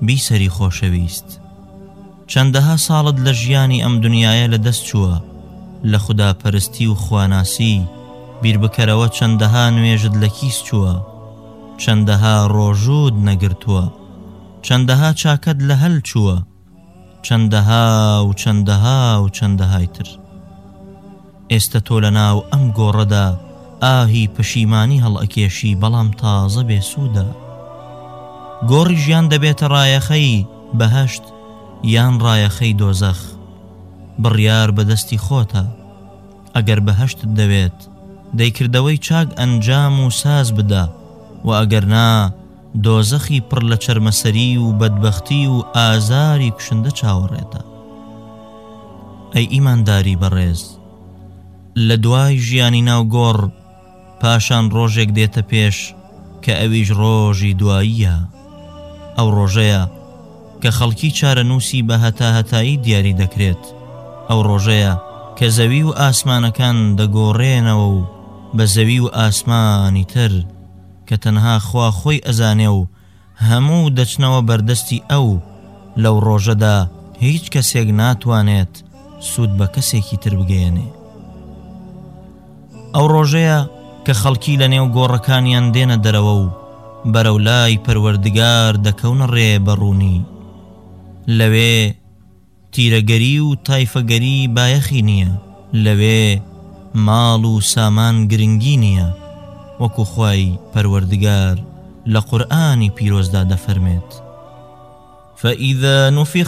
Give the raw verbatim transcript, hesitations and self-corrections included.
بیسەری خۆشەویست چەندەها ساڵت لە ژیانی ئەم دنیاە لە دەست چووە لە خوداپەرستی و خواناسی بیر بکەرەوە چەندەها نوێژت لە کیس چووە چەندەها ڕۆژوود نەگرتووە چەندەها چاکەت لە هەل چووە چەندەها و چەندەها و چەندەهای تر ئێستا تۆ لە ناو ئەم گۆڕەدا ئاهی پەشیمانی هەڵئەکێشی بەڵام تازە بێسوودە گۆڕی ژیان دەبێتە ڕایەخەی بەهەشت یان ڕایەخەی دۆزەخ بڕیار بەدەستی خۆتە ئەگەر بەهەشتت دەوێت دەیکردەوەی چاک ئەنجام و ساز بدە و ئەگەر نا دۆزەخی پڕ لە چەرمەسەری و بەدبەختی و ئازاری کوشندە چاوەڕێتە ئەی ئیمانداری بەڕێز لە دوای ژیانی ناو گۆڕ پاشان ڕۆژێک دێتە پێش کە ئەویش ڕۆژی دواییە ئەو ڕۆژەیە کە خەڵکی چارەنووسی بە هەتا هەتایی دیاری دەکرێت ئەو ڕۆژەیە کە زەوی و ئاسمانەکان دەگۆڕێنەوە و بە زەوی و ئاسمانی تر کە تەنها خوا خۆی ئەزانێ و هەموو دەچنەوە بەردەستی ئەو لەو ڕۆژەدا هیچ کەسێک ناتوانێت سوود بە کەسێکی تر بگەێنێ ئەو ڕۆژەیە کە خەڵکی لە نێو گۆڕەکانیان دێنە دەرەوە و بەرەو لای پەروەردگار دەکەونە ڕێبەڕوونی لەوێ تیرەگەری و تایفەگەری بایەخی نییە لەوێ ماڵ و سامان گرنگی نییە وەکو خوای پەروەردگار لە قورئانی پیرۆزدا دەفەرمێت فإذا نفخ